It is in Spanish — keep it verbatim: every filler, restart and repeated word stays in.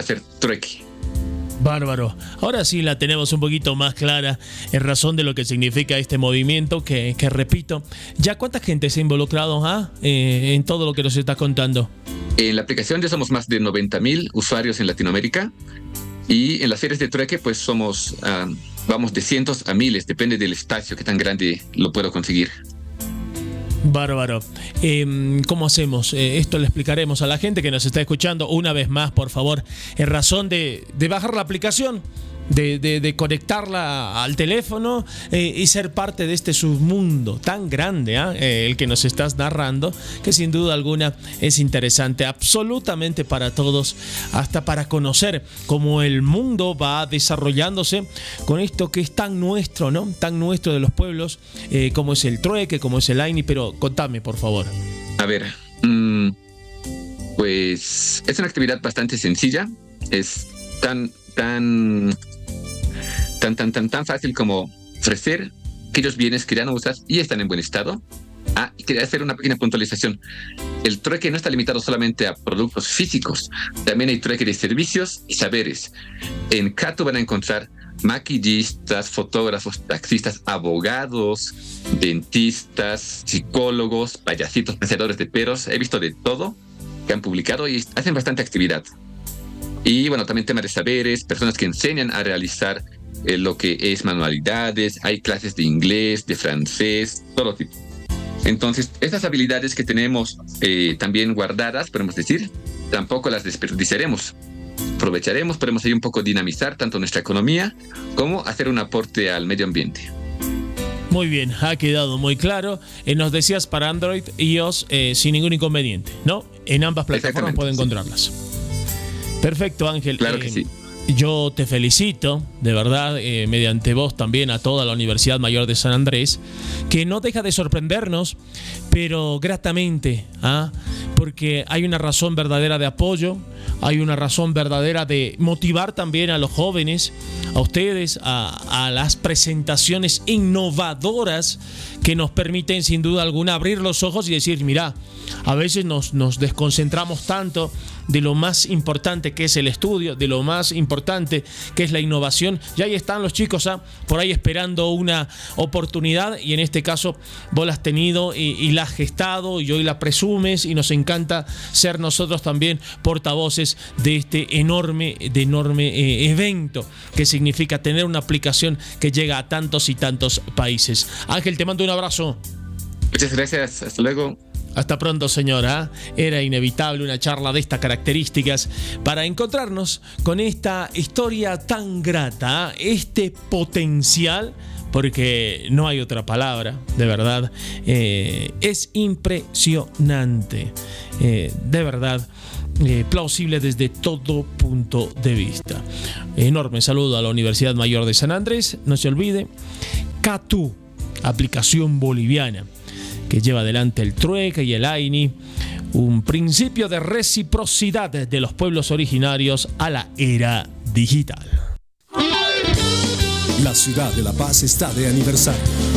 hacer trueque. Bárbaro. Ahora sí la tenemos un poquito más clara en razón de lo que significa este movimiento que, que repito, ¿ya cuánta gente se ha involucrado ah, eh, en todo lo que nos está contando? En la aplicación ya somos más de noventa mil usuarios en Latinoamérica y en las ferias de trueque pues somos, uh, vamos de cientos a miles, depende del espacio, qué tan grande lo puedo conseguir. Bárbaro. Eh, ¿Cómo hacemos? Eh, esto le explicaremos a la gente que nos está escuchando una vez más, por favor, en razón de, de bajar la aplicación, de, de, de conectarla al teléfono eh, y ser parte de este submundo tan grande, ¿eh? Eh, el que nos estás narrando, que sin duda alguna es interesante absolutamente para todos, hasta para conocer cómo el mundo va desarrollándose con esto que es tan nuestro, ¿no? Tan nuestro de los pueblos, eh, como es el trueque, como es el Aini, pero contame, por favor. A ver, mmm, pues es una actividad bastante sencilla, es tan, tan... Tan, tan, tan, tan fácil como ofrecer aquellos bienes que ya no usas y están en buen estado. Ah, y quería hacer una pequeña puntualización. El trueque no está limitado solamente a productos físicos. También hay trueque de servicios y saberes. En Catu van a encontrar maquillistas, fotógrafos, taxistas, abogados, dentistas, psicólogos, payasitos, hacedores de perros. He visto de todo que han publicado y hacen bastante actividad. Y bueno, también tema de saberes, personas que enseñan a realizar Eh, lo que es manualidades, hay clases de inglés, de francés, todo tipo. Entonces, estas habilidades que tenemos eh, también guardadas, podemos decir, tampoco las desperdiciaremos. Aprovecharemos, podemos ahí un poco dinamizar tanto nuestra economía como hacer un aporte al medio ambiente. Muy bien, ha quedado muy claro. Eh, nos decías para Android y iOS eh, sin ningún inconveniente, ¿no? En ambas plataformas pueden sí. encontrarlas. Perfecto, Ángel. Claro eh, que sí. Yo te felicito, de verdad, eh, mediante vos también a toda la Universidad Mayor de San Andrés, que no deja de sorprendernos, pero gratamente, ¿ah? Porque hay una razón verdadera de apoyo, hay una razón verdadera de motivar también a los jóvenes, a ustedes, a, a las presentaciones innovadoras que nos permiten sin duda alguna abrir los ojos y decir, mirá, a veces nos, nos desconcentramos tanto de lo más importante que es el estudio, de lo más importante que es la innovación, y ahí están los chicos ¿ah? por ahí esperando una oportunidad, y en este caso vos la has tenido y, y la has gestado y hoy la presumes, y nos encanta ser nosotros también portavoces de este enorme, de enorme eh, evento que significa tener una aplicación que llega a tantos y tantos países. Ángel, te mando un abrazo. Muchas gracias, hasta luego. Hasta pronto, señora. Era inevitable una charla de estas características para encontrarnos con esta historia tan grata, este potencial, porque no hay otra palabra, de verdad. Eh, es impresionante, eh, de verdad. Eh, plausible desde todo punto de vista. Enorme saludo a la Universidad Mayor de San Andrés. No se olvide, Catu, aplicación boliviana que lleva adelante el trueque y el Aini, un principio de reciprocidad de los pueblos originarios a la era digital. La ciudad de La Paz está de aniversario.